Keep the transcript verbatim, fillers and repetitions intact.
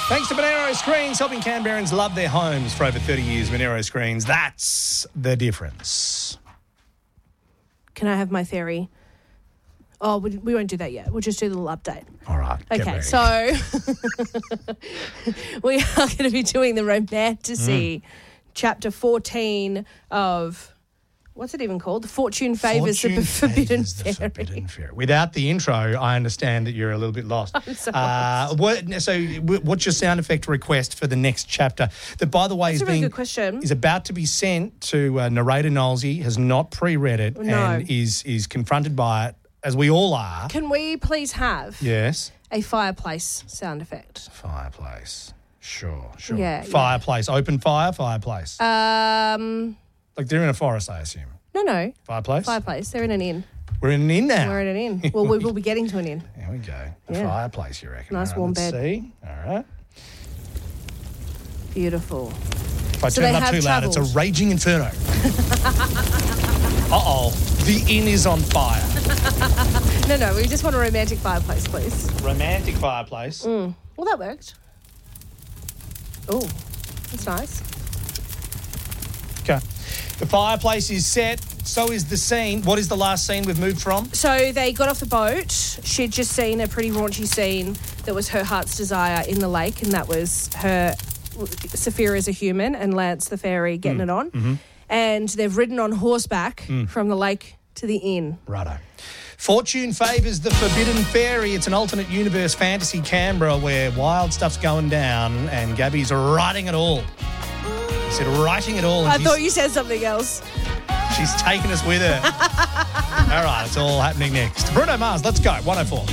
Thanks to Monero Screens, helping Canberrans love their homes for over thirty years. Monero Screens, that's the difference. Can I have my theory? Oh, we, we won't do that yet. We'll just do the little update. All right. get Okay, ready. so we are going to be doing the Romantasy Mm. chapter fourteen of, what's it even called? The Fortune Favours Fortune the Forbidden favours the Fairy. Forbidden Fairy. Without the intro, I understand that you're a little bit lost. I'm so uh, what, so, w- what's your sound effect request for the next chapter? That, by the way, That's is a really being good question. is about to be sent to uh, narrator Knowlesy. Has not pre-read it No. and is is confronted by it, as we all are. Can we please have Yes. a fireplace sound effect? Fireplace. Sure. Sure. Yeah, yeah. Fireplace. Open fire. Fireplace. Um, like they're in a forest, I assume. no, no. Fireplace. Fireplace. They're in an inn. We're in an inn now. We're in an inn. Well, we will be getting to an inn. There we go. A Yeah. fireplace, you reckon? Nice All right, warm let's bed. See. All right. Beautiful. If I So turn they it up have too loud, it's a travelled. raging inferno. Uh-oh. The inn is on fire. No, no. We just want a romantic fireplace, please. Romantic fireplace. Mm. Well, that worked. Oh, that's nice. Okay. The fireplace is set. So is the scene. What is the last scene we've moved from? So they got off the boat. She'd just seen a pretty raunchy scene that was her heart's desire in the lake, and that was her, Saphira as a human and Lance the fairy getting Mm. it on. Mm-hmm. And they've ridden on horseback Mm. from the lake to the inn. Righto. Fortune favours the Forbidden Fairy. It's an alternate universe fantasy Canberra where wild stuff's going down and Gabby's writing it all. She said writing it all. And I she's, thought you said something else. she's taken us with her. All right, it's all happening next. Bruno Mars, let's go. one oh four.